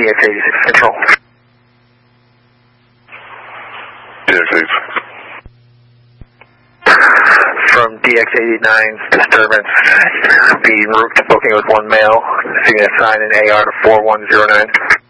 DX86 Control. DX8. From DX89, disturbance, being route to booking with one male, seeing a sign in AR to 4109.